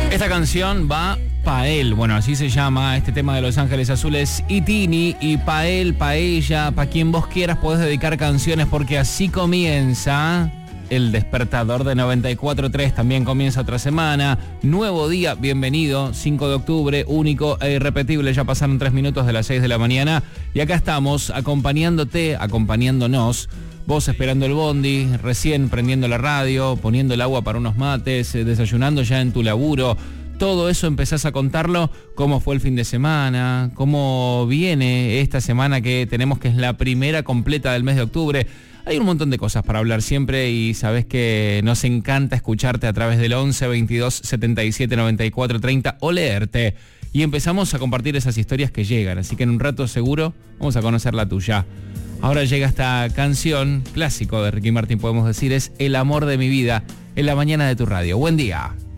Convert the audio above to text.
Esta canción va pa' él, bueno, así se llama este tema de Los Ángeles Azules y Tini, y pa' él, pa' ella, pa' quien vos quieras podés dedicar canciones, porque así comienza El Despertador de 94.3. También comienza otra semana, nuevo día, bienvenido, 5 de octubre, único e irrepetible. Ya pasaron 3 minutos de las 6 de la mañana y acá estamos acompañándote, acompañándonos. Vos esperando el bondi, recién prendiendo la radio, poniendo el agua para unos mates, desayunando ya en tu laburo. Todo eso empezás a contarlo, cómo fue el fin de semana, cómo viene esta semana que tenemos, que es la primera completa del mes de octubre. Hay un montón de cosas para hablar siempre y sabés que nos encanta escucharte a través del 11 22 77 94 30 o leerte. Y empezamos a compartir esas historias que llegan, así que en un rato seguro vamos a conocer la tuya. Ahora llega esta canción, clásico de Ricky Martin podemos decir, es El amor de mi vida, en la mañana de tu radio. Buen día.